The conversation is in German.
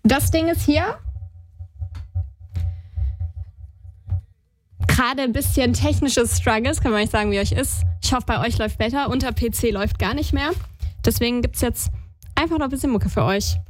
Das Ding ist hier gerade ein bisschen technisches Struggles, kann man nicht sagen, wie euch ist. Ich hoffe, bei euch läuft besser. Unter PC läuft gar nicht mehr. Deswegen gibt es jetzt einfach noch ein bisschen Mucke für euch.